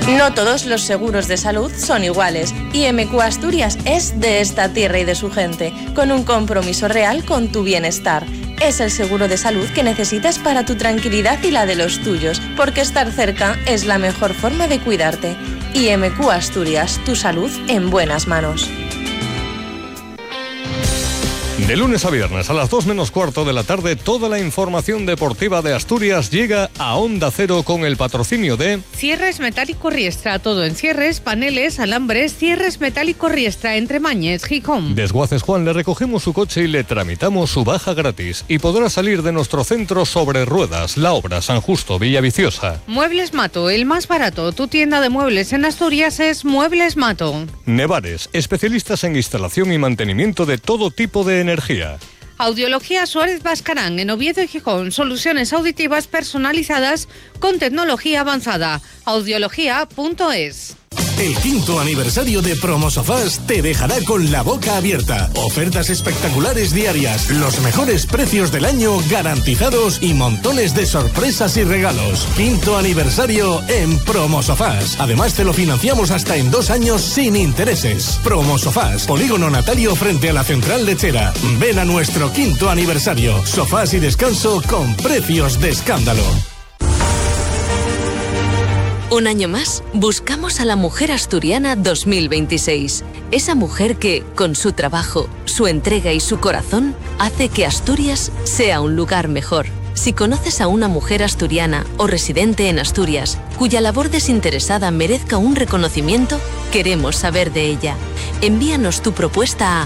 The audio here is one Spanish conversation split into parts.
No todos los seguros de salud son iguales. IMQ Asturias es de esta tierra y de su gente, con un compromiso real con tu bienestar. Es el seguro de salud que necesitas para tu tranquilidad y la de los tuyos, porque estar cerca es la mejor forma de cuidarte. IMQ Asturias, tu salud en buenas manos. De lunes a viernes a las 2 menos cuarto de la tarde, toda la información deportiva de Asturias llega a Onda Cero con el patrocinio de Cierres Metálico Riestra, todo en cierres, paneles, alambres. Cierres Metálico Riestra, entre Mañez, Gijón. Desguaces Juan, le recogemos su coche y le tramitamos su baja gratis. Y podrá salir de nuestro centro sobre ruedas, La Obra, San Justo, Villaviciosa. Muebles Mato, el más barato. Tu tienda de muebles en Asturias es Muebles Mato. Nevares, especialistas en instalación y mantenimiento de todo tipo de energía. Audiología Suárez Bascarán, en Oviedo y Gijón. Soluciones auditivas personalizadas con tecnología avanzada. Audiología.es. El 5º aniversario de Promosofás te dejará con la boca abierta. Ofertas espectaculares diarias, los mejores precios del año garantizados y montones de sorpresas y regalos. 5º aniversario en Promosofás. Además te lo financiamos hasta en 2 años sin intereses. Promosofás, Polígono Natalio frente a la Central Lechera. Ven a nuestro 5º aniversario. Sofás y descanso con precios de escándalo. Un año más, buscamos a la mujer asturiana 2026. Esa mujer que, con su trabajo, su entrega y su corazón, hace que Asturias sea un lugar mejor. Si conoces a una mujer asturiana o residente en Asturias, cuya labor desinteresada merezca un reconocimiento, queremos saber de ella. Envíanos tu propuesta a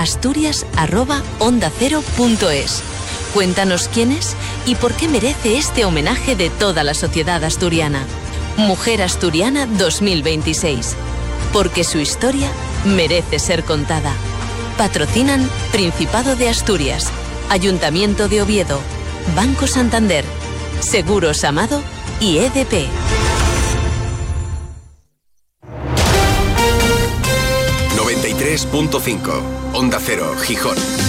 asturias@ondacero.es. Cuéntanos quién es y por qué merece este homenaje de toda la sociedad asturiana. Mujer Asturiana 2026. Porque su historia merece ser contada. Patrocinan Principado de Asturias, Ayuntamiento de Oviedo, Banco Santander, Seguros Amado y EDP. 93.5 Onda Cero, Gijón.